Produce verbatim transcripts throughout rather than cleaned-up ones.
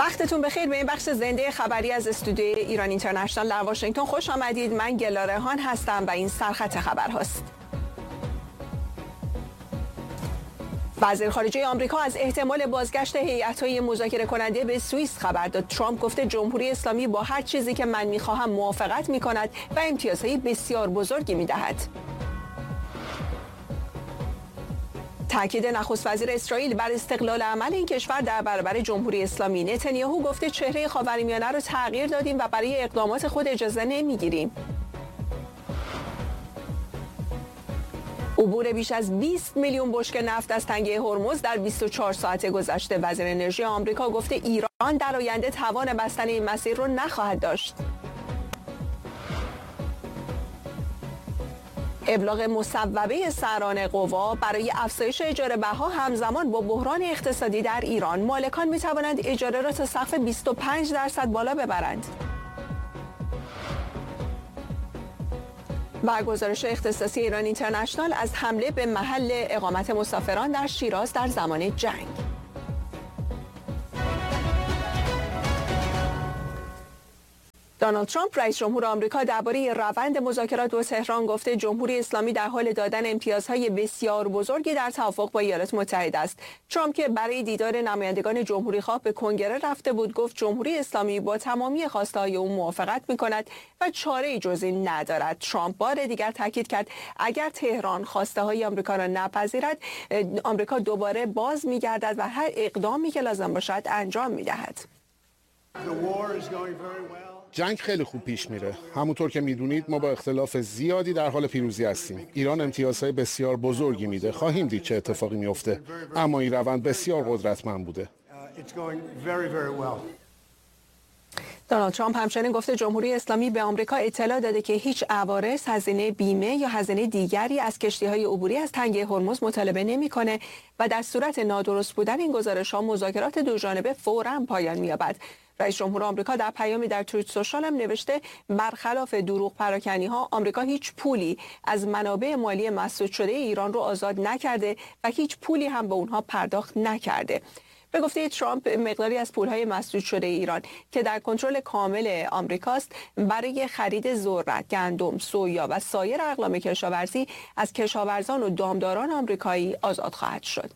وقتتون بخیر به این بخش زنده خبری از استودیوی ایران اینترنشنال در واشنگتن خوش آمدید. من گلا ریحان هستم و این سرخط خبر هاست. وزیر خارجه آمریکا از احتمال بازگشت هیئت‌های مذاکره کننده به سوئیس خبر داد. ترامپ گفته جمهوری اسلامی با هر چیزی که من می‌خواهم موافقت می‌کند و امتیازهای بسیار بزرگی می‌دهد. تاکید نخست وزیر اسرائیل بر استقلال عمل این کشور در برابر جمهوری اسلامی. نتانیاهو گفته چهره خاورمیانه را تغییر دادیم و برای اقدامات خود اجازه نمیگیریم. عبور بیش از بیست میلیون بشکه نفت از تنگه هرمز در بیست و چهار ساعت گذشته. وزیر انرژی آمریکا گفته ایران در آینده توان بستن این مسیر را نخواهد داشت. ابلاغ مصوبه سران قوا برای افزایش اجاره بها همزمان با بحران اقتصادی در ایران. مالکان می توانند اجاره را تا سقف بیست و پنج درصد بالا ببرند. و گزارش اختصاصی ایران اینترنشنال از حمله به محل اقامت مسافران در شیراز در زمان جنگ. دونالد ترامپ رئیس جمهور آمریکا درباره روند مذاکرات با تهران گفته جمهوری اسلامی در حال دادن امتیازهای بسیار بزرگی در توافق با ایالات متحده است. ترامپ که برای دیدار نمایندگان جمهوری خواه به کنگره رفته بود گفت جمهوری اسلامی با تمامی خواسته‌های او موافقت می‌کند و چاره‌ای جز این ندارد. ترامپ بار دیگر تاکید کرد اگر تهران خواسته‌های آمریکا را نپذیرد آمریکا دوباره باز می‌گردد و هر اقدامی که لازم باشد انجام می‌دهد. جنگ خیلی خوب پیش میره. همونطور که میدونید ما با اختلاف زیادی در حال پیروزی هستیم. ایران امتیازهای بسیار بزرگی میده. خواهیم دید چه اتفاقی میفته. اما این روند بسیار قدرتمند بوده. دونالد ترامپ همچنین گفته جمهوری اسلامی به آمریکا اطلاع داده که هیچ عوارض، هزینه بیمه یا هزینه دیگری از کشتی‌های عبوری از تنگه هرمز مطالبه نمی‌کنه و در صورت نادرست بودن این گزارش‌ها مذاکرات دوجانبه فوراً پایان می‌یابد. رئیس جمهور آمریکا در پیامی در توییت سوشال هم نوشته برخلاف دروغ پراکنی‌ها آمریکا هیچ پولی از منابع مالی مسدود شده ایران رو آزاد نکرده و هیچ پولی هم به اونها پرداخت نکرده. به گفته ترامپ مقداری از پولهای مسدود شده ایران که در کنترل کامل آمریکاست برای خرید ذرت، گندم، سویا و سایر اقلام کشاورزی از کشاورزان و دامداران آمریکایی آزاد خواهد شد.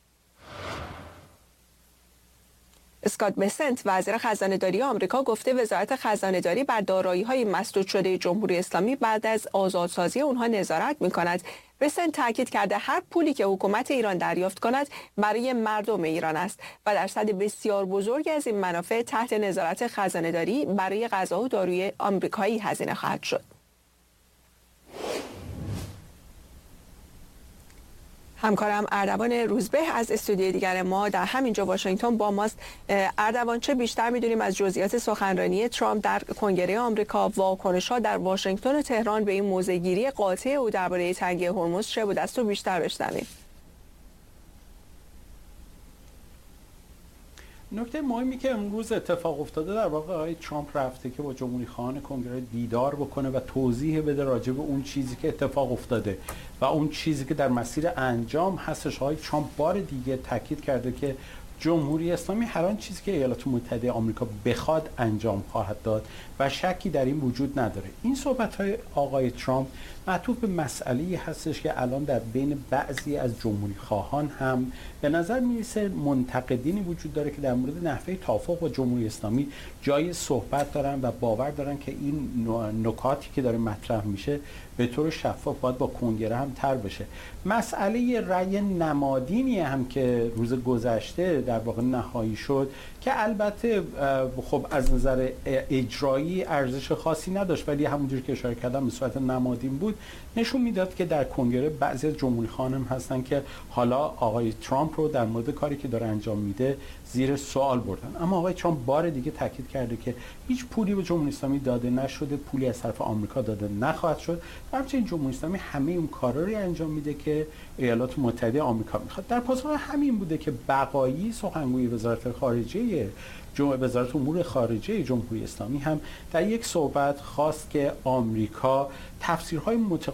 اسکات بسنت وزیر خزانه‌داری آمریکا گفته وزارت خزانه‌داری بر دارایی‌های مسدود شده جمهوری اسلامی بعد از آزادسازی اونها نظارت می‌کند. بسنت تاکید کرده هر پولی که حکومت ایران دریافت کند برای مردم ایران است و درصد بسیار بزرگی از این منافع تحت نظارت خزانه‌داری برای غذا و داروی آمریکایی هزینه خواهد شد. همکارم اردوان روزبه از استودیوی دیگر ما در همینجا واشنگتن با ماست. اردوان چه بیشتر میدونیم از جزئیات سخنرانی ترامپ در کنگره آمریکا، واکنش‌ها در واشنگتن و تهران به این موضع‌گیری قاطع او درباره تنگه هرمز چه بود؟ از تو بیشتر بشنویم. نکته مهمی که امروز اتفاق افتاده در واقع آقای ترامپ رفته که با جمهوری خواهان کنگره دیدار بکنه و توضیح بده راجع به اون چیزی که اتفاق افتاده و اون چیزی که در مسیر انجام هستش. آقای ترامپ بار دیگه تاکید کرده که جمهوری اسلامی هر آن چیزی که ایالات متحده آمریکا بخواد انجام خواهد داد و شکی در این وجود نداره. این صحبت‌های آقای ترامپ معطوف به مسئله‌ای هستش که الان در بین بعضی از جمهوری خواهان هم به نظر میرسه منتقدینی وجود داره که در مورد نحوه توافق با جمهوری اسلامی جای صحبت دارن و باور دارن که این نکاتی که داره مطرح میشه به طور شفاف باید با کنگره هم تر بشه. مسئله رأی نمادینی هم که روز گذشته در واقع نهایی شد که البته خب از نظر اجرایی ارزش خاصی نداشت ولی همونجوری که اشاره کردم به صورت نمادین بود، نشون میداد که در کنگره بعضی از جمهوری خواهان هم هستن که حالا آقای ترامپ رو در مورد کاری که داره انجام میده زیر سوال بردن. اما آقای ترامپ بار دیگه تاکید کرده که هیچ پولی به جمهوری اسلامی داده نشده، پولی از طرف آمریکا داده نخواهد شد و همچنین جمهوری اسلامی همه اون کارا رو انجام میده که ایالات متحده آمریکا میخواد. در پاسخ همین بوده که بقایی سخنگوی وزارت خارجه وزارت امور خارجه جمهوری اسلامی هم در یک صحبت خواست که آمریکا تفسیرهای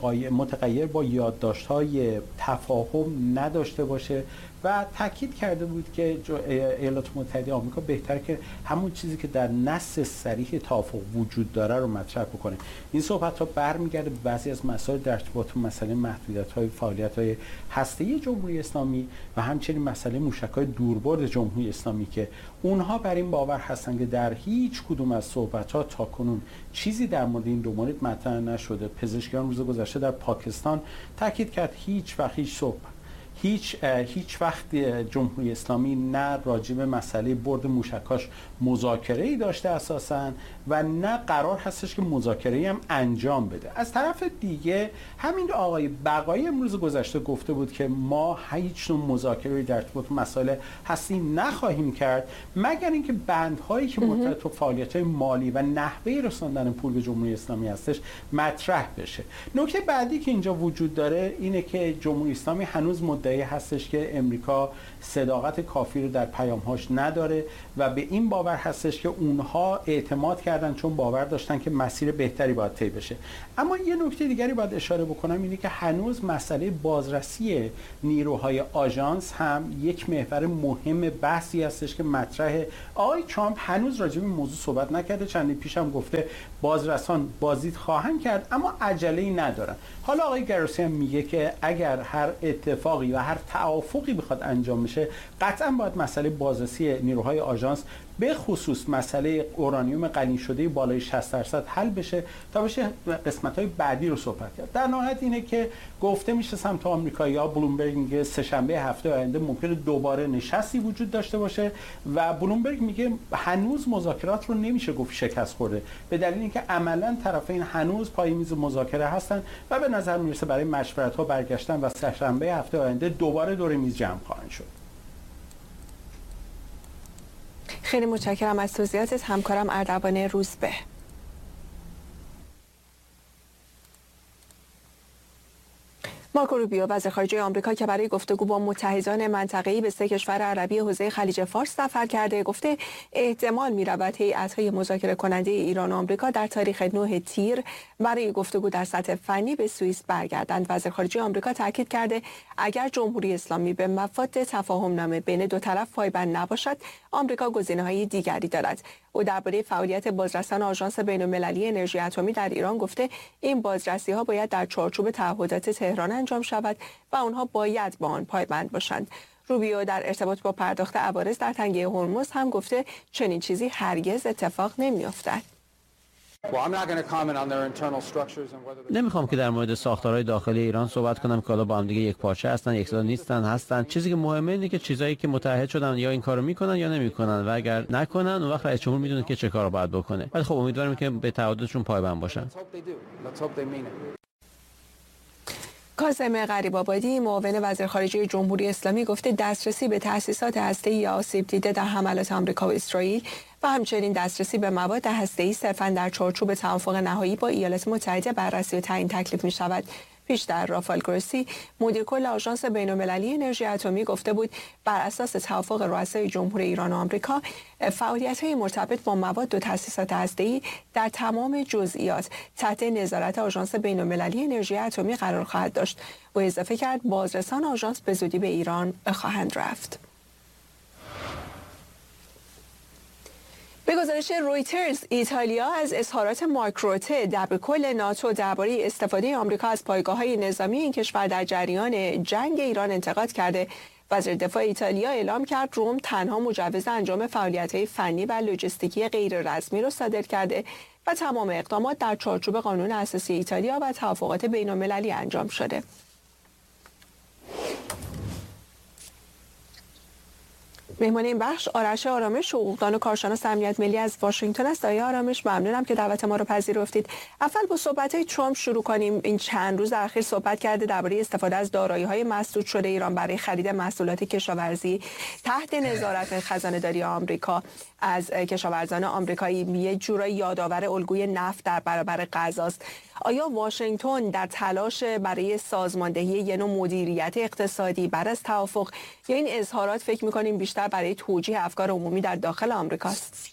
متغیر با یادداشت‌های تفاهم نداشته باشه و تاکید کرده بود که ایالات متحده آمریکا بهتره که همون چیزی که در نص صریح توافق وجود داره رو مطرح بکنه. این صحبت ها برمیگرده به بعضی از مسائل در ارتباط با مسئله محدودیت‌های فعالیت‌های هسته‌ای جمهوری اسلامی و همچنین مسئله موشک‌های دوربرد جمهوری اسلامی که اونها بر این باور هستن که در هیچ کدوم از صحبت‌ها تاکنون چیزی در مورد این دو مورد مطرح نشده. پزشکیان روز گذشته در پاکستان تاکید کرد هیچ وقت هیچ صحبت هیچ هیچ وقت جمهوری اسلامی نه راجع به مسئله برد موشکاش مذاکره‌ای داشته اساساً و نه قرار هستش که مذاکره‌ای هم انجام بده. از طرف دیگه همین آقای بقایی امروز گذشته گفته بود که ما هیچ نوع مذاکره‌ای در ارتباط با مسائل هستی نخواهیم کرد مگر اینکه بندهایی که مرتبط با فعالیت‌های مالی و نحوه رساندن پول به جمهوری اسلامی هستش مطرح بشه. نکته بعدی که اینجا وجود داره اینه که جمهوری اسلامی هنوز مدعی هستش که امریکا صداقت کافی رو در پیام‌هاش نداره و به این باور هستش که اونها اعتماد کردن چون باور داشتن که مسیر بهتری باید طی بشه. اما یه نکته دیگری باید اشاره بکنم اینه که هنوز مسئله بازرسی نیروهای آژانس هم یک محور مهم بحثی هستش که مطرحه. آقای ترامپ هنوز راجع به این موضوع صحبت نکرده، چندی پیش هم گفته بازرسان بازدید خواهند کرد اما عجله‌ای ندارن. حالا آقای گروسی هم میگه که اگر هر اتفاقی و هر توافقی بخواد انجام بشه قطعا باید مسئله بازرسی نیروهای آژانس به خصوص مسئله اورانیوم غنی شده بالای شصت درصد حل بشه تا بشه قسمت‌های بعدی رو صحبت کرد. در نهایت اینه که گفته میشه سمت آمریکایی‌ها، بلومبرگ میگه سه‌شنبه هفته آینده ممکنه دوباره نشستی وجود داشته باشه و بلومبرگ میگه هنوز مذاکرات رو نمیشه گفت شکست خورده به دلیل اینکه عملاً طرفین هنوز پای میز مذاکره هستن و به نظر میرسه برای مشورت‌ها برگشتن و سه‌شنبه هفته آینده دوباره دور میز جمع خواهند شد. خیلی متشکرم از توضیحاتت همکارم اردوان روزبه. مارکو روبیو وزیر خارجه آمریکا که برای گفتگو با متحدان منطقه‌ای به سه کشور عربی حوزه خلیج فارس سفر کرده گفته احتمال می‌رود هیئت‌های مذاکره کننده ایران و آمریکا در تاریخ نه تیر برای گفتگو در سطح فنی به سوئیس برگردند. وزیر خارجه آمریکا تاکید کرده اگر جمهوری اسلامی به مفاد تفاهم‌نامه بین دو طرف پایبند نباشد آمریکا گزینه‌های دیگری دارد. او درباره فعالیت بازرسان آژانس بین‌المللی انرژی اتمی در ایران گفته این بازرسی‌ها باید در چارچوب تعهدات تهران انجام شود و آنها باید با آن پایبند باشند. روبیو در ارتباط با پرداخت عوارض در تنگه هرمز هم گفته چنین چیزی هرگز اتفاق نمی‌افتد. نمیخوام که در مورد ساختارهای داخلی ایران صحبت کنم که حالا با هم دیگه یک پارچه هستن، یکسان نیستن، هستن. چیزی که مهمه اینه که چیزایی که متحد شدن یا این کارو میکنن یا نمیکنن و اگر نکنن اون وقت رئیس جمهور میدونه که چه کارو باید بکنه. ولی خب امیدوارم که به تعهداتشون پایبند باشن. کاظم غریب‌آبادی معاون وزیر خارجه جمهوری اسلامی گفته دسترسی به تأسیسات هسته‌ای آسیب دیده در حملات آمریکا و اسرائیل و همچنین دسترسی به مواد هسته‌ای صرفاً در چارچوب توافق نهایی با ایالات متحده بررسی و تعیین تکلیف می‌شود. پیشتر رافائل گروسی مدیر کل آژانس بین‌المللی انرژی اتمی گفته بود بر اساس توافق رؤسای جمهوری ایران و آمریکا فعالیت‌های مرتبط با مواد و تأسیسات هسته‌ای در تمام جزئیات تحت نظارت آژانس بین‌المللی انرژی اتمی قرار خواهد داشت. و اضافه کرد بازرسان آژانس به زودی به ایران خواهند رفت. به گزارش رویترز ایتالیا از اظهارات مارک روته دبیرکل ناتو درباره استفاده آمریکا از پایگاه‌های نظامی این کشور در جریان جنگ ایران انتقاد کرده. وزیر دفاع ایتالیا اعلام کرد روم تنها مجوز انجام فعالیت‌های فنی و لوجستیکی غیر رسمی را صادر کرده و تمام اقدامات در چارچوب قانون اساسی ایتالیا و توافقات بین‌المللی انجام شده. مهمان این بخش آرش آرامش حقوقدان و کارشناس امنیت ملی از واشنگتن است. آقای آرامش ممنونم که دعوت ما رو پذیرفتید. اول با صحبت‌های ترامپ شروع کنیم. این چند روز اخیر صحبت کرده درباره استفاده از دارایی‌های مسدود شده ایران برای خرید محصولات کشاورزی تحت نظارت خزانه‌داری آمریکا از کشاورزان آمریکایی. یه جورایی یادآور الگوی نفت در برابر غزاست. آیا واشنگتن در تلاش برای سازماندهی یه نوع مدیریت اقتصادی بعد از توافق یا این اظهارات فکر می‌کنیم بیشتر برای توجیه افکار عمومی در داخل آمریکاست؟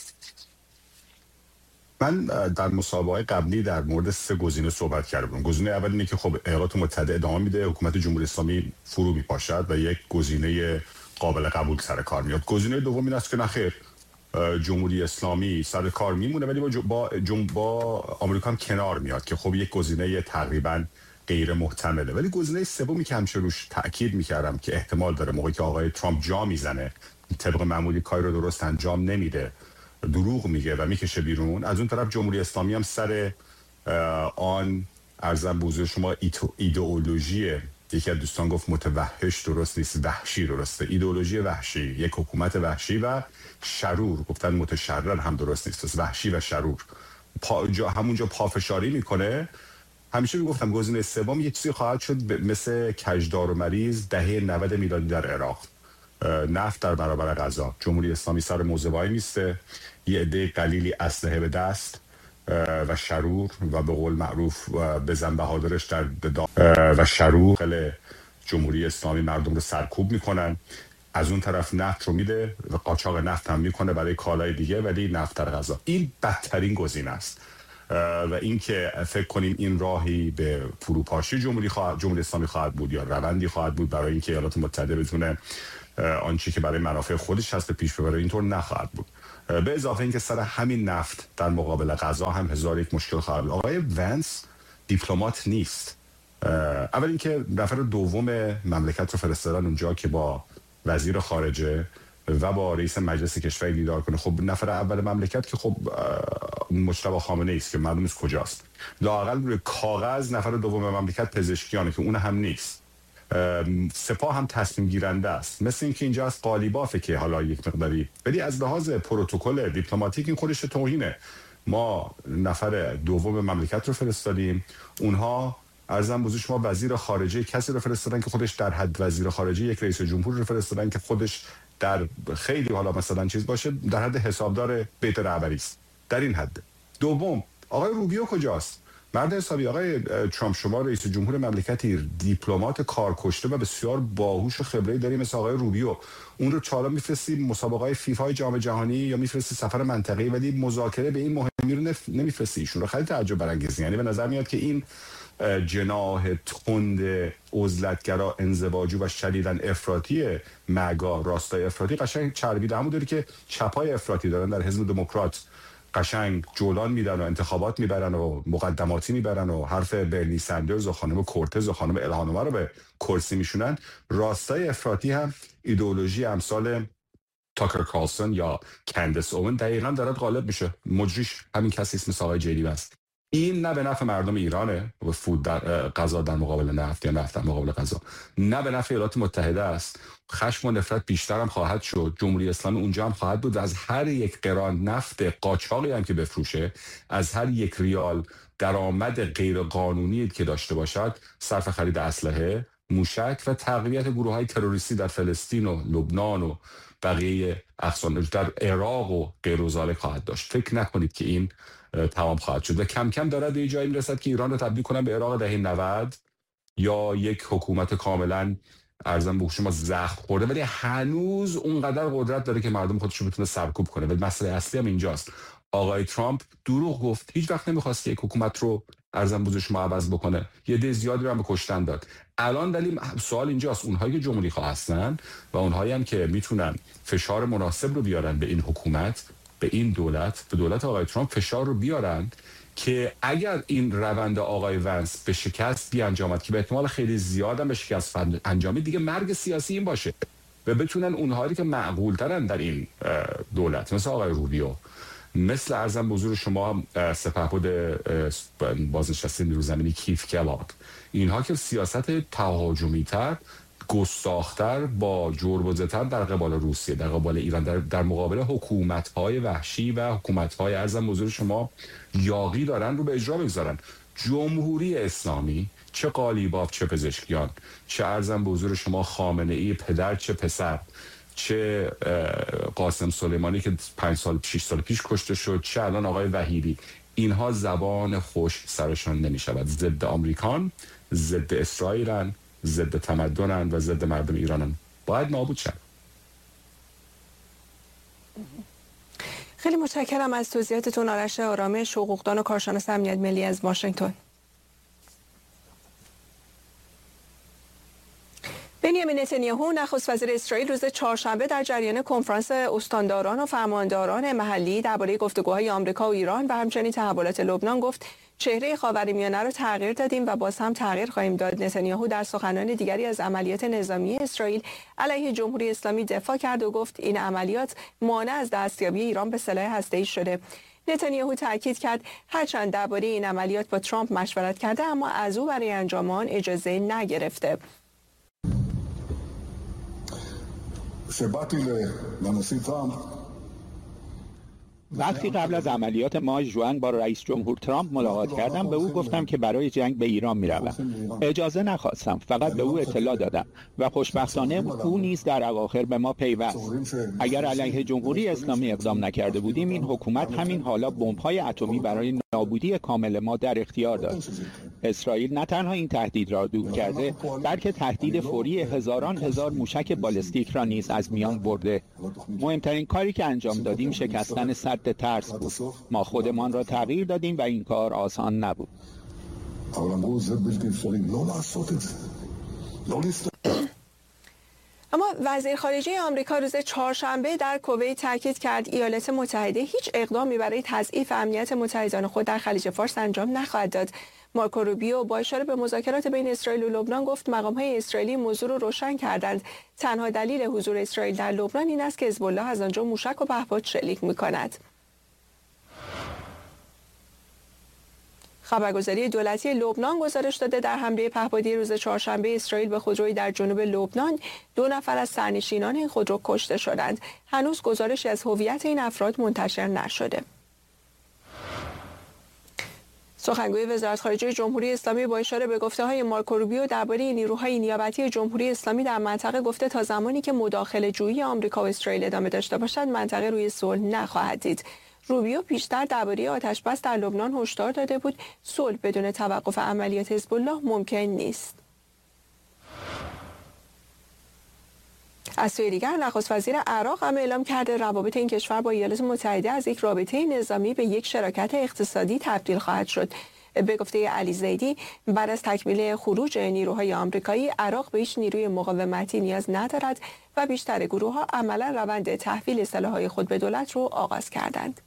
من در مسابقه قبلی در مورد سه گزینه صحبت کرده بودم. گزینه اول اینه که خب ایالات متحده ادامه میده، حکومت جمهوری اسلامی فرو میپاشد و یک گزینه قابل قبول سر کار میاد. گزینه دوم این است که نخیر، جمهوری اسلامی سر کار میمونه ولی با با, با آمریکا هم کنار میاد که خب یک گزینه تقریبا غیر محتمله. ولی گزینه سومی که همیشه روش تاکید میکردم که احتمال داره موقعی که آقای ترامپ جا میزنه، طبق معمولی کاری رو درست انجام نمیده، دروغ میگه و میکشه بیرون، از اون طرف جمهوری اسلامی هم سر آن ارزم به حضور شما ایدئولوژی، یکی از دوستان گفت متوحش درست نیست، وحشی درسته، ایدئولوژی وحشی، یک حکومت وحشی و شرور، گفتن متشرر هم درست نیست، پس وحشی و شرور پا جا همونجا پافشاری میکنه. همیشه میگفتم گزینه سوم یه چیزی خواهد شد مثل کجدار و مریض دهه نود میلادی در عراق، نفت در برابر غذا، جمهوری اسلامی سر موضع وای میسته، یه عده قلیلی اسلحه به دست و شرور و به قول معروف بزن بهادرش در و شرور خل جمهوری اسلامی مردم رو سرکوب میکنن، از اون طرف نفت رو میده و قاچاق نفت هم میکنه برای کالای دیگه ولی نفت در غذا. این بدترین گزینه است و این که فکر کنیم این راهی به فروپاشی جمهوری خواهد جمهوری اسلامی خواهد بود یا روندی خواهد بود برای اینکه ایالات متحده بتونه آنچه که برای منافع خودش هست پیش ببره، اینطور نخواهد بود. به اضافه اینکه سر همین نفت در مقابل غذا هم هزار یک مشکل خواهد بود. آقای ونس دیپلمات نیست. اول اینکه نفر دوم مملکت رو فرستادن اونجا که با وزیر خارجه و با رئیس مجلس کشور دیدار کنه. خب نفر اول مملکت که خب مجتبی خامنه ای است که معلوم نیست کجاست. لااقل روی کاغذ نفر دوم مملکت پزشکیانه که اون هم نیست. سپاه هم تصمیم گیرنده است، مثل اینکه اینجا از قالیبافه که حالا یک مقداری، ولی از لحاظ پروتکل دیپلماتیک این خودش توهینه. ما نفر دوم مملکت رو فرستادیم، اونها ارزم بزرگ شما وزیر خارجه کسی رو فرستادن که خودش در حد وزیر خارجه، یک رئیس جمهور رو فرستادن که خودش در خیلی حالا مثلا چیز باشه در حد حسابدار بیت رهبری است، در این حد. دوم آقای روبیو کجاست؟ مرد حسابی آقای ترامپ، شما رئیس جمهور مملکتی دیپلمات کارکشته و بسیار باهوش و خبره داری مثل آقای روبیو، اون رو چالا میفرستی مسابقات فیفا جام جهانی یا میفرستی سفر منطقه‌ای ولی مذاکره به این مهمی رو نف... نمیفرستی ایشون رو. خیلی تعجب برانگیزه. یعنی به نظر میاد که این جناح تند عزلتگرا انزواجو و شدیداً افراطی مگا راستای افراطی قشنگ چربیده، همون داری که چپای افراطی دارن در حزب دموکرات قشنگ جولان میدن و انتخابات میبرن و مقدماتی میبرن و حرف برنی سندرز و خانم کورتز و خانم الهانوما رو به کرسی میشونن. راستای افراطی هم ایدئولوژی امثال تاکر کارلسون یا کندس اون دقیقاً دارد غالب میشه. مجریش همین کسی اسم آقای جیلی بس. این نه به نفع مردم ایرانه و فود در غذا در مقابل نفت یا نفت در مقابل غذا، نه به نفع ایالات متحده است. خشم و نفرت بیشتر هم خواهد شد. جمهوری اسلامی اونجا هم خواهد بود از هر یک قران نفت قاچاقی هم که بفروشه، از هر یک ریال درآمد غیر قانونی که داشته باشد، صرف خرید اسلحه، موشک و تقویت گروه‌های تروریستی در فلسطین و لبنان و بقیه اقصان در عراق و غیر و ذالک خواهد داشت. فکر نکنید که این تمام خواهد شد و کم کم داره به جایی میرسد که ایران رو تبدیل کنن به عراق دهه نود یا یک حکومت کاملا ارزم به شما زخم خورده ولی هنوز اونقدر قدرت داره که مردم خودش رو بتونه سرکوب کنه. ولی مسئله اصلی هم اینجاست. آقای ترامپ دروغ گفت، هیچ وقت نمیخواست یک حکومت رو ارزم بزرگ شما عوض بکنه، یه ده زیادی رو هم به کشتن داد. الان ولی سوال اینجاست، اونهایی که جمهوری خواه هستن و اونهایی هم که میتونن فشار مناسب رو بیارن به این حکومت، به این دولت، به دولت آقای ترامپ فشار رو بیارن که اگر این روند آقای ونس به شکست بیانجامد که به احتمال خیلی زیاد هم به شکست انجامید، دیگه مرگ سیاسی این باشه و بتونن اونهایی که معقول ترن در این دولت مثل آقای روبیو، مثل ارزم به حضور شما سپهبد بازنشسته نیروی زمینی کیف کلاگ، اینها که سیاست تهاجمی تر، گستاختر، با جربوزه‌تر در قبال روسیه، در قبال ایران، در, در مقابل حکومت‌های وحشی و حکومت‌های ارزم حضور شما یاغی دارن رو به اجرا بگذارن. جمهوری اسلامی، چه قالیباف چه پزشکیان، چه ارزم به حضور شما خامنه‌ای پدر چه پسر، چه قاسم سلیمانی که پنج سال شش سال پیش کشته شد، چه الان آقای وحیدی، اینها زبان خوش سرشان نمی شود. ضد آمریکان، ضد اسرائیلن، ضد تمدنن و ضد مردم ایرانن. باید نابود شد. خیلی متشکرم از توضیحاتتون آرش آرامش، حقوقدان و کارشناس امنیت ملی از واشنگتن. بنیامین نتانیاهو نخست وزیر اسرائیل روز چهارشنبه در جریان کنفرانس استانداران و فرمانداران محلی درباره گفتگوهای آمریکا و ایران و همچنین تحولات لبنان گفت چهره خاورمیانه را تغییر دادیم و باز هم تغییر خواهیم داد. نتانیاهو در سخنان دیگری از عملیات نظامی اسرائیل علیه جمهوری اسلامی دفاع کرد و گفت این عملیات مانع از دستیابی ایران به سلاح هسته‌ای شده. نتانیاهو تاکید کرد هرچند درباره این عملیات با ترامپ مشورت کرده اما از او برای انجام آن اجازه نگرفته. وقتی قبل از عملیات ماه ژوئن با رئیس جمهور ترامپ ملاقات کردم به او گفتم که برای جنگ به ایران میروم. اجازه نخواستم، فقط به او اطلاع دادم و خوشبختانه او نیز در اواخر به ما پیوست. اگر علیه جمهوری اسلامی اقدام نکرده بودیم این حکومت همین حالا بمب‌های اتمی برای نابودی کامل ما در اختیار داشت. اسرائیل نه تنها این تهدید را دور کرده بلکه تهدید فوری هزاران هزار موشک بالستیک را نیز از میان برده. مهمترین کاری که انجام دادیم شکستن سد ترس بود. ما خودمان را تغییر دادیم و این کار آسان نبود. اما وزیر خارجه آمریکا روز چهارشنبه در کویت تاکید کرد ایالات متحده هیچ اقدامی برای تضعیف امنیت متحدان خود در خلیج فارس انجام نخواهد داد. مارکو روبیو با اشاره به مذاکرات بین اسرائیل و لبنان گفت مقام‌های اسرائیلی موضوع را روشن کردند. تنها دلیل حضور اسرائیل در لبنان این است که حزب الله از آنجا موشک و پهپاد شلیک می‌کند. خبرگزاری دولتی لبنان گزارش داده در حمله پهپادی روز چهارشنبه اسرائیل به خودرویی در جنوب لبنان دو نفر از سرنشینان این خودرو کشته شدند. هنوز گزارشی از هویت این افراد منتشر نشده. سخنگوی وزارت خارجه جمهوری اسلامی با اشاره به گفته‌های مارکو روبیو درباره نیروهای نیابتی جمهوری اسلامی در منطقه گفته تا زمانی که مداخله جویی آمریکا و اسرائیل ادامه داشته باشد منطقه روی صلح نخواهد دید. روبیو پیشتر درباره آتش‌بس در لبنان هشدار داده بود صلح بدون توقف عملیات حزب الله ممکن نیست. از سوی دیگر نخست وزیر عراق هم اعلام کرده روابط این کشور با ایالات متحده از یک رابطه نظامی به یک شراکت اقتصادی تبدیل خواهد شد. به گفته علی زیدی بعد از تکمیل خروج نیروهای آمریکایی عراق به هیچ نیروی مقاومتی نیاز ندارد و بیشتر گروه‌ها عملا روند تحویل سلاح‌های خود به دولت رو آغاز کردند.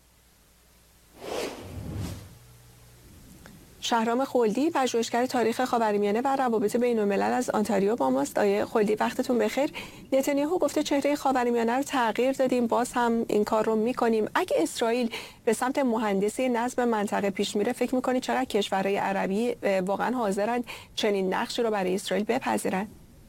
شهرام خلدی پژوهشگر تاریخ خاورمیانه و روابط بین‌الملل از آنتاریو با ماست. آقای خلدی وقتتون بخیر. نتانیاهو گفته چهره خاورمیانه رو تغییر دادیم، باز هم این کار رو میکنیم. اگه اسرائیل به سمت مهندسی نظم منطقه پیش میره فکر میکنید چقدر کشورهای عربی واقعا حاضرند چنین نقشی رو برای اسرائیل بپذیرن؟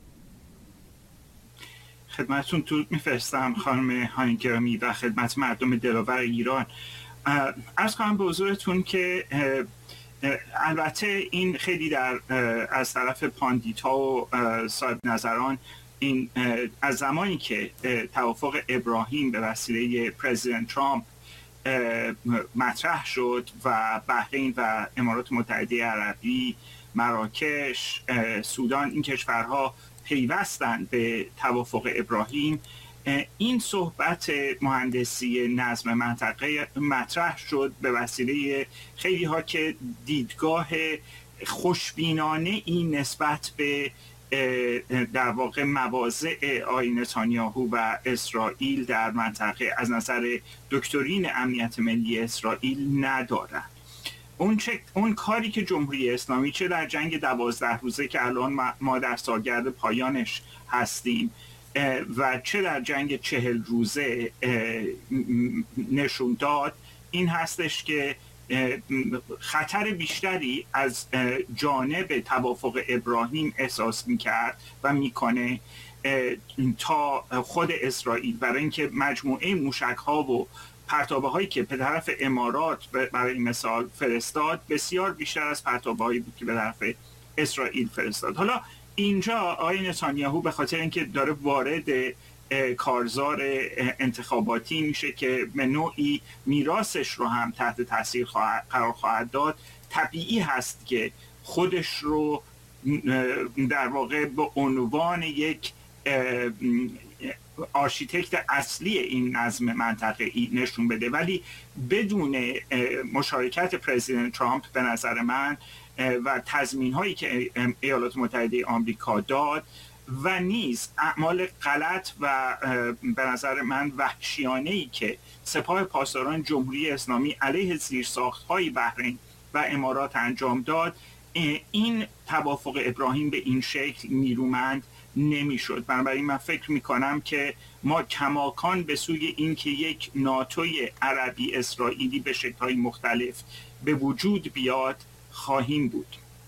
خدمتتون درود میفرستم خانم هانگرامی و خدمت مردم دلاور ایران. عرض کنم به حضورتون که البته این خیلی در از طرف پاندیتا و صاحب نظران این از زمانی که توافق ابراهیم به وسیله پرزیدنت ترامپ مطرح شد و بحرین و امارات متحده عربی، مراکش، سودان این کشورها پیوستند به توافق ابراهیم، این صحبت مهندسی نظم منطقه مطرح شد به وسیله خیلی ها که دیدگاه خوشبینانه این نسبت به در واقع مواضع آقای نتانیاهو و اسرائیل در منطقه از نظر دکترین امنیت ملی اسرائیل ندارند. اون, اون کاری که جمهوری اسلامی چه در جنگ دوازده روزه که الان ما در سالگرد پایانش هستیم و چه در جنگ چهل روزه نشون داد این هستش که خطر بیشتری از جانب توافق ابراهیم احساس میکرد و میکنه تا خود اسرائیل، برای اینکه مجموعه موشک ها و پرتابه هایی که به طرف امارات برای مثال فرستاد بسیار بیشتر از پرتابه هایی بود که به طرف اسرائیل فرستاد. حالا اینجا آقای نتانیاهو به خاطر اینکه داره وارد کارزار انتخاباتی میشه که به نوعی میراثش رو هم تحت تاثیر قرار خواهد داد. طبیعی هست که خودش رو در واقع به عنوان یک آرشیتکت اصلی این نظم منطقه‌ای نشون بده، ولی بدون مشارکت پرزیدنت ترامپ به نظر من و تضمین‌هایی که ایالات متحده آمریکا داد و نیز اعمال غلط و به نظر من وحشیانه‌ای که سپاه پاسداران جمهوری اسلامی علیه زیرساخت‌های بحرین و امارات انجام داد، این توافق ابراهیم به این شکل نیرومند نمیشد. بنابراین من فکر میکنم که ما کماکان به سوی این که یک ناتوی عربی اسرائیلی به شکل‌های مختلف به وجود بیاد خواهیم بود.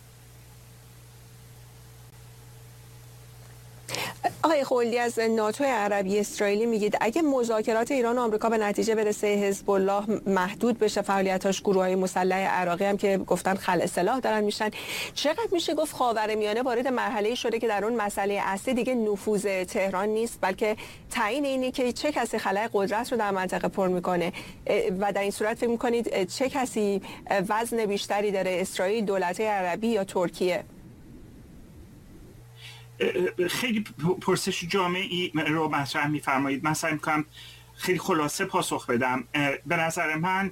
آقای خلدی، از ناتو عربی اسرائیلی میگید اگه مذاکرات ایران و آمریکا به نتیجه برسه، حزب الله محدود بشه فعالیتاش، گروه‌های مسلح عراقی هم که گفتن خلع سلاح دارن میشن، چقدر میشه گفت خاورمیانه وارد مرحله‌ای شده که در اون مسئله اصلی دیگه نفوذ تهران نیست، بلکه تعیین اینه که چه کسی خلأ قدرت رو در منطقه پر میکنه و در این صورت فکر میکنید چه کسی وزن بیشتری داره، اسرائیل، دولت‌های عربی یا ترکیه؟ خیلی پرسش جامعی رو مطرح می‌فرمایید. من سعی می‌کنم خیلی خلاصه پاسخ بدم. به نظر من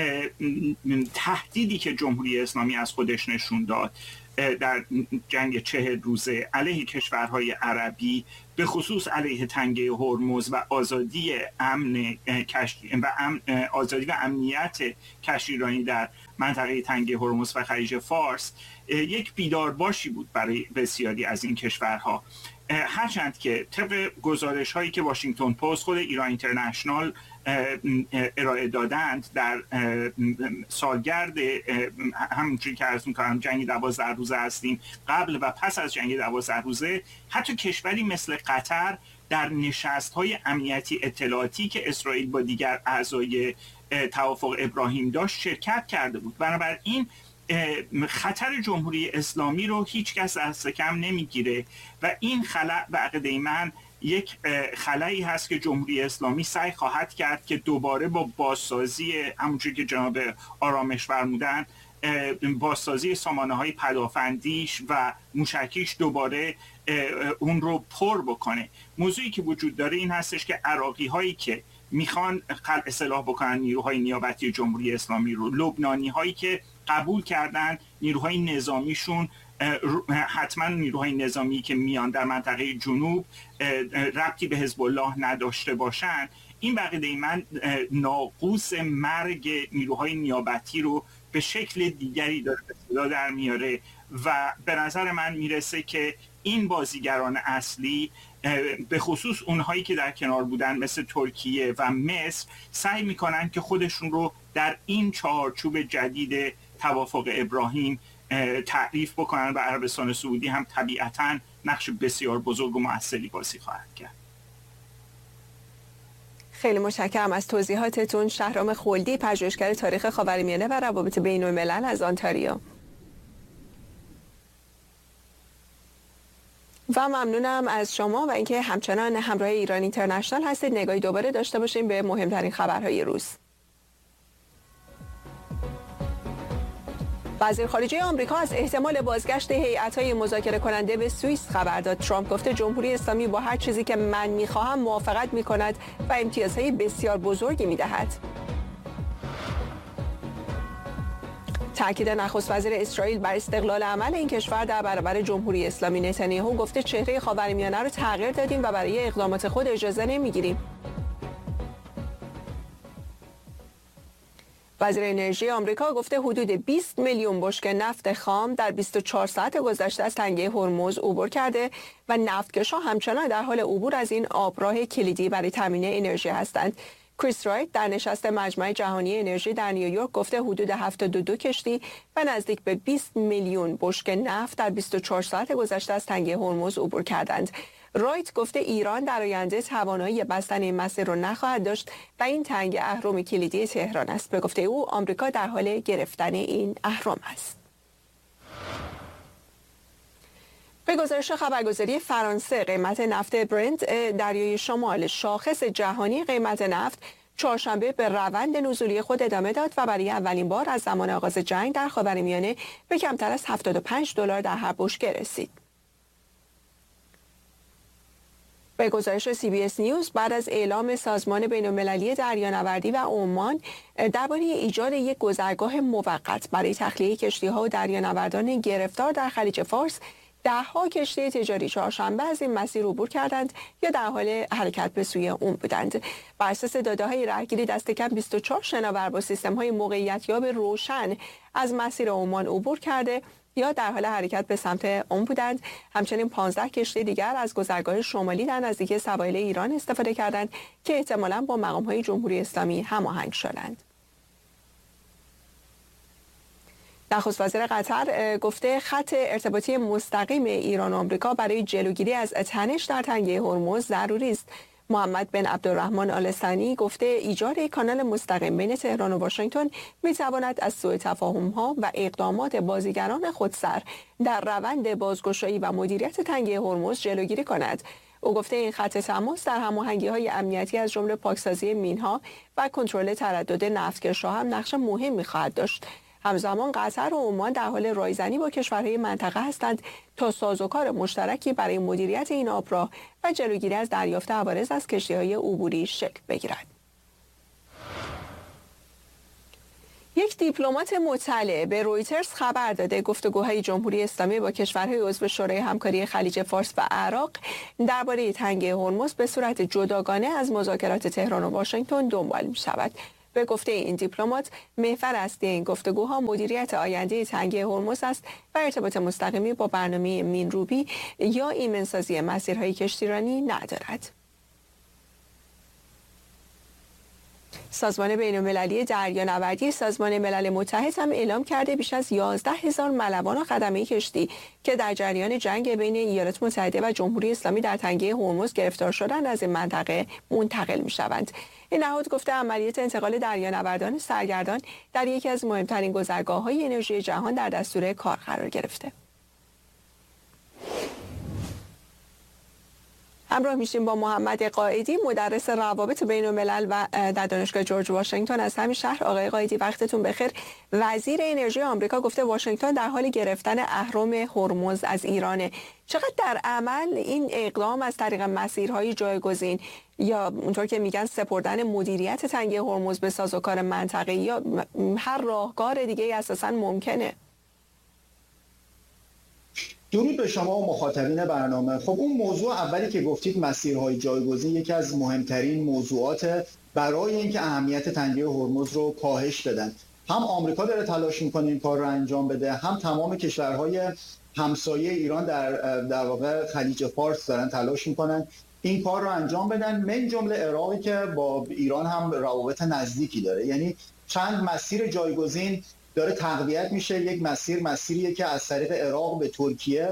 تهدیدی که جمهوری اسلامی از خودش نشون داد در جنگ چهل روزه علیه کشورهای عربی، به خصوص علیه تنگه هرمز و آزادی امن کشتی و امن، آزادی و امنیت کشتیرانی در منطقه تنگه هرمز و خلیج فارس، یک بیدارباشی بود برای بسیاری از این کشورها. هرچند که طبق گزارش هایی که واشنگتن پست، خود ایران اینترنشنال ارائه دادند در سالگرد همونجوری که عرض می‌کنم جنگ دوازده روزه هستیم، قبل و پس از جنگ دوازده روزه، حتی کشوری مثل قطر در نشست‌های امنیتی اطلاعاتی که اسرائیل با دیگر اعضای توافق ابراهیم داشت شرکت کرده بود. بنابراین خطر جمهوری اسلامی رو هیچ کس دست کم نمیگیره و این خلأ به عقیده من یک خلایی هست که جمهوری اسلامی سعی خواهد کرد که دوباره با بازسازی، همونجوری که جناب آرامش فرمودن، بازسازی سامانه‌های پدافندیش و موشکیش دوباره اون رو پر بکنه. موضوعی که وجود داره این هستش که عراقی هایی که میخوان خلع اصلاح بکنن نیروهای نیابتی جمهوری اسلامی رو، لبنانی هایی که قبول کردن نیروهای نظامیشون حتما نیروهای نظامی که میان در منطقه جنوب ربطی به حزب الله نداشته باشن، این بقیده من ناقوس مرگ نیروهای نیابتی رو به شکل دیگری داره به صدا در میاره و به نظر من میرسه که این بازیگران اصلی، به خصوص اونهایی که در کنار بودن مثل ترکیه و مصر، سعی میکنن که خودشون رو در این چارچوب جدید توافق ابراهیم تعریف بکنن و عربستان سعودی هم طبیعتاً نقش بسیار بزرگ و مؤثری بازی خواهد کرد. خیلی متشکرم از توضیحاتتون. شهرام خلدی، پژوهشگر تاریخ خاورمیانه و روابط بین الملل از آنتاریو. و ممنونم از شما و اینکه همچنان همراه ایران اینترنشنال هستید. نگاهی دوباره داشته باشیم به مهمترین خبرهای روز. وزیر خارجه آمریکا از احتمال بازگشت هیئت‌های مذاکره کننده به سوئیس خبر داد. ترامپ گفته جمهوری اسلامی با هر چیزی که من می‌خواهم موافقت می‌کند و امتیازهای بسیار بزرگی می‌دهد. تأکید نخست وزیر اسرائیل بر استقلال عمل این کشور در برابر جمهوری اسلامی. نتانیاهو گفته چهره خاورمیانه رو تغییر دادیم و برای اقدامات خود اجازه نمی‌گیریم. وزیر انرژی آمریکا گفته حدود بیست میلیون بشکه نفت خام در بیست و چهار ساعت گذشته از تنگه هرمز عبور کرده و نفتکش‌ها همچنان در حال عبور از این آبراه کلیدی برای تامین انرژی هستند. کریس رایت در نشست مجمع جهانی انرژی در نیویورک گفته حدود هفتاد و دو کشتی و نزدیک به بیست میلیون بشکه نفت در بیست و چهار ساعت گذشته از تنگه هرمز عبور کردند. رایت گفته ایران در آینده توانایی بستن این مسیر را نخواهد داشت و این تنگ اهرم کلیدی تهران است. به گفته او آمریکا در حال گرفتن این اهرم است. به گزارش خبرگزاری فرانسه، قیمت نفت برنت دریای شمال، شاخص جهانی قیمت نفت، چهارشنبه به روند نزولی خود ادامه داد و برای اولین بار از زمان آغاز جنگ در خاورمیانه به کمتر از هفتاد و پنج دلار در هر بشکه رسید. به گزارش سی بی اس نیوز، بعد از اعلام سازمان بین‌المللی دریانوردی و عمان درباره ایجاد یک گذرگاه موقت برای تخلیه کشتی‌ها و دریانوردان گرفتار در خلیج فارس، ده‌ها کشتی تجاری چهارشنبه از این مسیر عبور کردند یا در حال حرکت به سوی اون بودند. بر اساس داده‌های رهگیری، دست کم بیست و چهار شناور با سیستم‌های موقعیت‌یاب روشن از مسیر عمان عبور کرده یا در حال حرکت به سمت اون بودند. همچنین پانزده کشتی دیگر از گذرگاه شمالی در نزدیکی سواحل ایران استفاده کردند که احتمالاً با مقام‌های جمهوری اسلامی هماهنگ شدند. نخست وزیر قطر گفته خط ارتباطی مستقیم ایران و آمریکا برای جلوگیری از تنش در تنگه هرمز ضروری است. محمد بن عبدالرحمن آل ثانی گفته ایجاد یک کانال مستقیم بین تهران و واشنگتن می‌تواند از سوء تفاهم‌ها و اقدامات بازیگران خودسر در روند بازگشایی و مدیریت تنگه هرمز جلوگیری کند. او گفته این خط تماس در هماهنگی‌های امنیتی از جمله پاکسازی مین‌ها و کنترل تردد نفتکش‌ها هم نقش مهمی خواهد داشت. همزمان قطر و عمان در حال رایزنی با کشورهای منطقه هستند تا سازوکار مشترکی برای مدیریت این آبراه و جلوگیری از دریافت عوارض از کشتی‌های عبوری شکل بگیرد. یک دیپلمات مطلع به رویترز خبر داده گفتگوهای جمهوری اسلامی با کشورهای عضو شورای همکاری خلیج فارس و عراق درباره تنگه هرمز به صورت جداگانه از مذاکرات تهران و واشنگتن دنبال می‌شود. به گفته این دیپلمات، محور اصلی این گفتگوها مدیریت آینده تنگه هرمز است و ارتباط مستقیمی با برنامه مینروبی یا ایمنسازی مسیرهای کشتیرانی ندارد. سازمان بین‌المللی دریانوردی سازمان ملل متحد هم اعلام کرده بیش از یازده هزار ملوان و خدمه کشتی که در جریان جنگ بین ایالات متحده و جمهوری اسلامی در تنگه هرمز گرفتار شدند از این منطقه منتقل می‌شوند. این نهاد گفته عملیات انتقال دریانوردان سرگردان در یکی از مهمترین گذرگاه‌های انرژی جهان در دستور کار قرار گرفته. همراه میشیم با محمد قائدی، مدرس روابط بین الملل و در دانشگاه جورج واشنگتن از همین شهر. آقای قائدی وقتتون بخیر. وزیر انرژی آمریکا گفته واشنگتن در حال گرفتن اهرم هرمز از ایرانه. چقدر در عمل این اقدام از طریق مسیرهای جایگزین یا اونطور که میگن سپردن مدیریت تنگه هرمز به سازوکار منطقه‌ای یا هر راهکار دیگه اساساً ممکنه؟ درود به شما و مخاطبین برنامه. خب اون موضوع اولی که گفتید مسیرهای جایگزین یکی از مهمترین موضوعات برای اینکه اهمیت تنگه هرمز رو کاهش بدن. هم آمریکا داره تلاش میکنه این کار رو انجام بده، هم تمام کشورهای همسایه ایران در در واقع خلیج فارس دارن تلاش میکنن این کار رو انجام بدن، من جمله عراقی که با ایران هم روابط نزدیکی داره. یعنی چند مسیر جایگزین داره تقویت میشه. یک مسیر مسیریه که از طریق عراق به ترکیه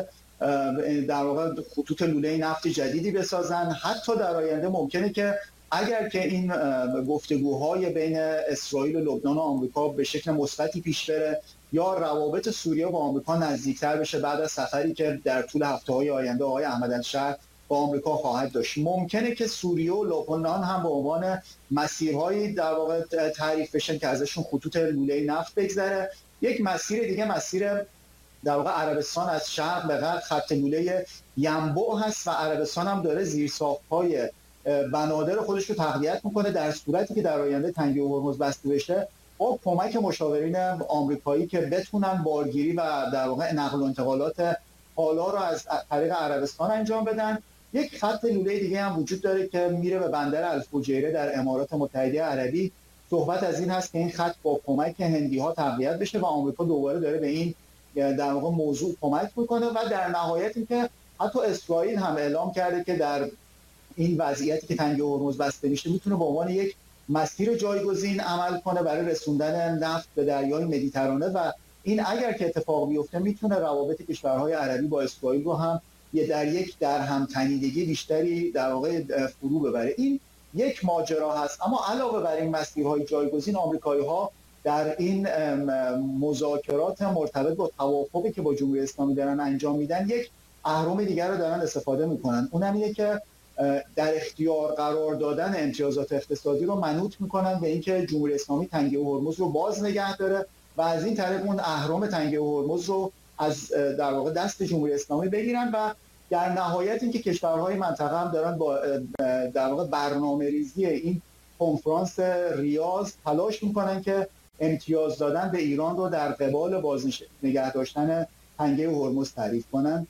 در واقع خطوط لوله نفت جدیدی بسازن. حتی در آینده ممکنه که اگر که این گفتگوهای بین اسرائیل و لبنان و آمریکا به شکل مثبتی پیش بره یا روابط سوریه با آمریکا نزدیکتر بشه بعد از سفری که در طول هفته‌های آینده آقای احمد الشهر با آمریکا خواهد داشت، ممکنه که سوریه و لبنان هم به عنوان مسیرهایی در واقع تعریف بشن که ازشون خطوط لوله نفت بگذره. یک مسیر دیگه مسیر در واقع عربستان از شرق به غرب خط لوله ینبوع هست و عربستان هم داره زیرساخت‌های بنادر خودش رو تقویت میکنه در صورتی که در آینده تنگه هرمز بسته بشه با کمک مشاورین آمریکایی که بتونن بارگیری و در واقع نقل و انتقالات حالا رو از طریق عربستان انجام بدن. یک خط لوله دیگه هم وجود داره که میره به بندر الفجیره در امارات متحده عربی. صحبت از این هست که این خط با کمک هندی ها تقویت بشه و آمریکا دوباره داره به این در واقع موضوع کمک میکنه و در نهایت اینکه حتی اسرائیل هم اعلام کرده که در این وضعیتی که تنگه هرمز بسته میشه میتونه به عنوان یک مسیر جایگزین عمل کنه برای رسوندن نفت به دریای مدیترانه و این اگر که اتفاق بیفته میتونه روابط کشورهای عربی با اسرائیل رو هم یه در یک در هم تنیدگی بیشتری در واقع فرو ببره. این یک ماجرا هست. اما علاوه بر این مسیرهای جایگزین آمریکایی‌ها در این مذاکرات مرتبط با توافقی که با جمهوری اسلامی دارن انجام میدن یک اهرم دیگر رو دارن استفاده میکنن. اونم اینه که در اختیار قرار دادن امتیازات اقتصادی رو منوط میکنن به اینکه جمهوری اسلامی تنگه هرمز رو باز نگه داره و از این طریق اون اهرم تنگه هرمز رو از در واقع دست جمهوری اسلامی بگیرن و در نهایت اینکه کشورهای منطقه هم دارن با در واقع برنامه‌ریزی این کنفرانس ریاض تلاش میکنن که امتیاز دادن به ایران رو در قبال باز نگه داشتن تنگه هرمز تعریف کنن.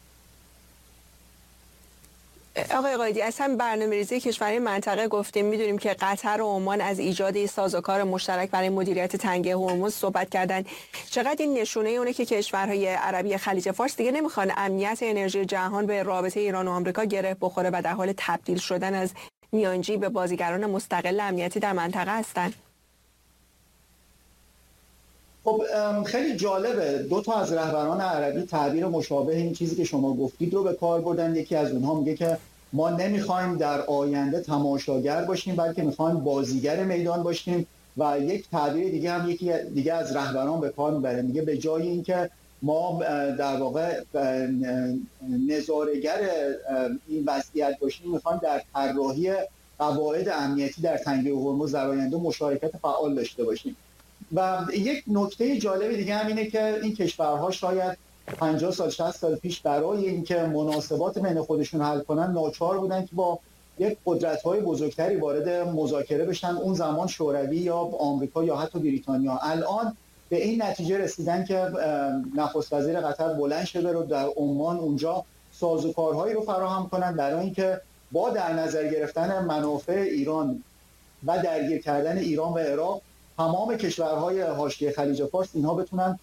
آقای قائدی، اصلا برنامه‌ریزی کشورهای منطقه گفتیم، میدونیم که قطر و عمان از ایجاد سازوکار مشترک برای مدیریت تنگه هرمز صحبت کردن. چقدر این نشونه اونه که کشورهای عربی خلیج فارس دیگه نمیخوان امنیت انرژی جهان به رابطه ایران و آمریکا گره بخوره و در حال تبدیل شدن از میانجی به بازیگران مستقل امنیتی در منطقه هستن؟ خب خیلی جالبه، دو تا از رهبران عربی تعبیر مشابه این چیزی که شما گفتید رو به کار بردن. یکی از اونها میگه که ما نمیخوایم در آینده تماشاگر باشیم بلکه میخوایم بازیگر میدان باشیم و یک تعبیر دیگه هم یکی دیگه از رهبران به کار میبره، میگه به جای اینکه ما در واقع نظاره‌گر این وضعیت باشیم میخوایم در طراحی قواعد امنیتی در تنگه هرمز در آینده مشارکت فعال داشته باشیم. و یک نکته جالب دیگه هم اینه که این کشورها شاید پنجاه سال شصت سال پیش برای اینکه مناسبات بین خودشون حل کنن ناچار بودن که با یک قدرت‌های بزرگتری وارد مذاکره بشن، اون زمان شوروی یا آمریکا یا حتی بریتانیا. الان به این نتیجه رسیدن که نخست وزیر قطر بلند شده رو در عمان اونجا سازوکارهایی رو فراهم کنن برای اینکه با در نظر گرفتن منافع ایران و درگیر کردن ایران و عراق تمام کشورهای حاشیه خلیج فارس اینها بتونن